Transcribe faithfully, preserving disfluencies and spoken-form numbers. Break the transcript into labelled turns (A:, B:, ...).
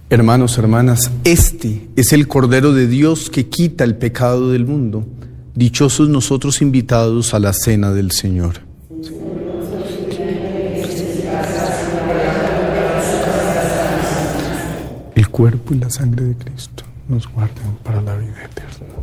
A: Hermanos, hermanas, este es el Cordero de Dios que quita el pecado del mundo. Dichosos nosotros invitados a la cena del Señor. El cuerpo y la sangre de Cristo nos guarden para la vida eterna.